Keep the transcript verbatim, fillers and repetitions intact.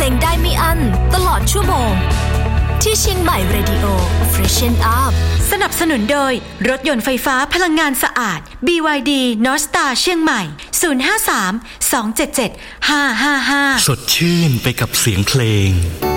งได้ไม่อั้นตลอดชั่วโมงที่เชียงใหม่ Radio Freshen Up สนับสนุนโดยรถยนต์ไฟฟ้าพลังงานสะอาด บี วาย ดี North Star เชียงใหม่ศูนย์ ห้า สาม สอง เจ็ด เจ็ด ห้า ห้า ห้าสดชื่นไปกับเสียงเพลง